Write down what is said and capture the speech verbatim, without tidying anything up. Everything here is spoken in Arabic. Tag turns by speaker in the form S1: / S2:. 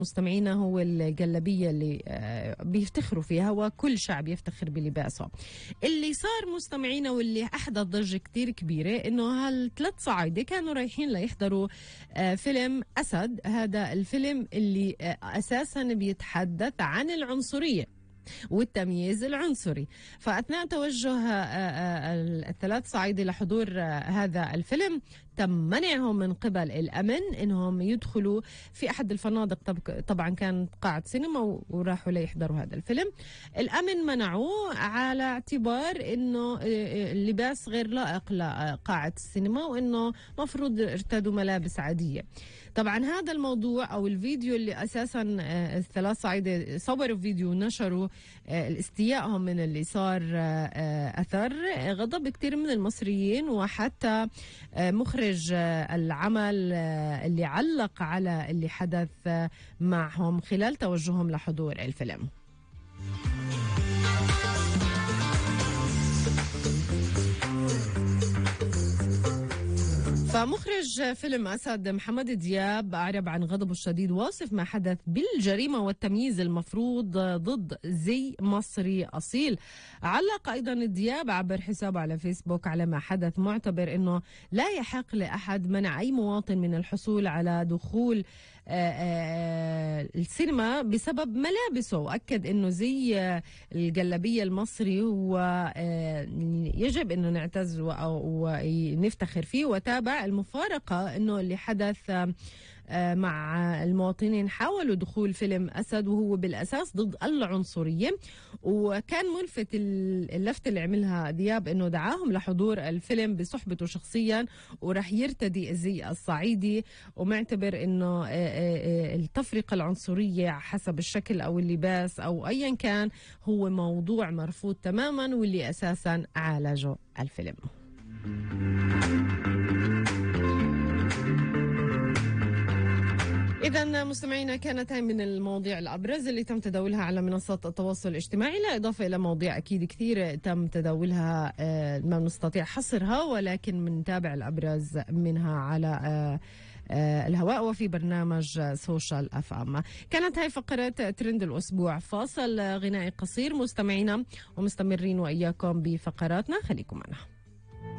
S1: مستمعينا هو الجلابية اللي بيفتخروا فيها، وكل شعب يفتخر بلباسه. اللي صار مستمعينا واللي أحدث ضجة كتير كبيرة إنه هالثلاث صعايدة كانوا رايحين ليحضروا فيلم أسد. هذا الفيلم اللي أساسا بيتحدث عن العنصرية والتمييز العنصري. فأثناء توجه الثلاث صعايدة لحضور هذا الفيلم تم منعهم من قبل الأمن إنهم يدخلوا في أحد الفنادق. طبعا كانت قاعة سينما وراحوا ليحضروا هذا الفيلم. الأمن منعوه على اعتبار إنه اللباس غير لائق لقاعة السينما، وإنه مفروض ارتدوا ملابس عادية. طبعا هذا الموضوع أو الفيديو اللي أساسا الثلاث صعايدة صوروا فيديو ونشروا استيائهم من اللي صار أثر غضب كتير من المصريين، وحتى مخرج العمل اللي علق على اللي حدث معهم خلال توجههم لحضور الفيلم. فمخرج فيلم أسد محمد دياب أعرب عن غضبه الشديد، واصف ما حدث بالجريمة والتمييز المفروض ضد زي مصري أصيل. علق أيضا دياب عبر حسابه على فيسبوك على ما حدث، معتبر أنه لا يحق لأحد منع أي مواطن من الحصول على دخول السينما بسبب ملابسه، وأكد أنه زي الجلابية المصري هو يجب أنه نعتز ونفتخر فيه. وتابع المفارقة أنه اللي حدث مع المواطنين حاولوا دخول فيلم أسد وهو بالأساس ضد العنصرية. وكان ملفت اللفت اللي عملها دياب أنه دعاهم لحضور الفيلم بصحبته شخصيا ورح يرتدي الزي الصعيدي، ومعتبر أنه التفرقة العنصرية حسب الشكل أو اللباس أو أيا كان هو موضوع مرفوض تماما، واللي أساسا عالجه الفيلم. إذا مستمعينا كانت هاي من المواضيع الأبرز اللي تم تداولها على منصات التواصل الاجتماعي، لا إضافة إلى مواضيع أكيد كثير تم تداولها ما نستطيع حصرها، ولكن منتابع الأبرز منها على الهواء وفي برنامج سوشيال أف أم. كانت هاي فقرة ترند الأسبوع، فاصل غنائي قصير مستمعينا، ومستمرين وإياكم بفقراتنا، خليكم معنا.